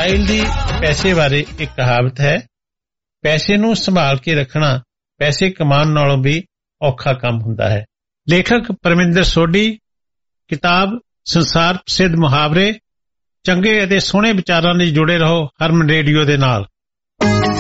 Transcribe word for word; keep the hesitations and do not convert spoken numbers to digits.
Israel ਦੀ ਪੈਸੇ ਬਾਰੇ ਇੱਕ ਕਹਾਵਤ ਹੈ, ਪੈਸੇ ਨੂੰ ਸੰਭਾਲ ਕੇ ਰੱਖਣਾ ਪੈਸੇ ਕਮਾਉਣ ਨਾਲੋਂ ਵੀ ਔਖਾ ਕੰਮ ਹੁੰਦਾ ਹੈ। ਲੇਖਕ ਪਰਮਿੰਦਰ ਸੋਢੀ, ਕਿਤਾਬ ਸੰਸਾਰ ਪ੍ਰਸਿੱਧ ਮੁਹਾਵਰੇ। ਚੰਗੇ ਅਤੇ ਸੋਹਣੇ ਵਿਚਾਰਾਂ ਲਈ ਜੁੜੇ ਰਹੋ ਹਰਮਨ ਰੇਡੀਓ ਦੇ ਨਾਲ।